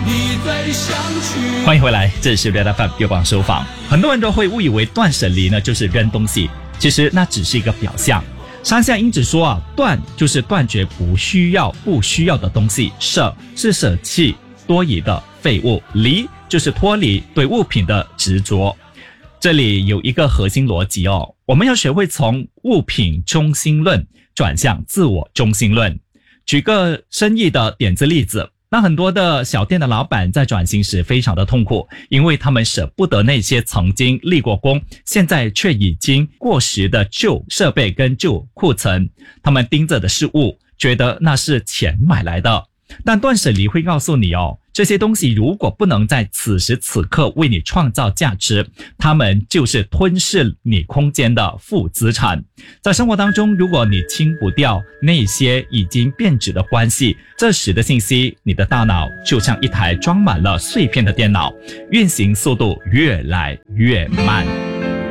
欢迎回来，这里是 Red FM 月光书房。很多人都会误以为断舍离呢就是扔东西，其实那只是一个表象。山下英子说断就是断绝不需要的东西，舍是舍弃多余的废物，离就是脱离对物品的执着。这里有一个核心逻辑我们要学会从物品中心论转向自我中心论。举个生意的点子例子，那很多的小店的老板在转型时非常的痛苦，因为他们舍不得那些曾经立过功，现在却已经过时的旧设备跟旧库存，他们盯着的是物，觉得那是钱买来的。但断舍离会告诉你这些东西如果不能在此时此刻为你创造价值，它们就是吞噬你空间的负资产。在生活当中，如果你清不掉那些已经变质的关系，这时的信息，你的大脑就像一台装满了碎片的电脑，运行速度越来越慢。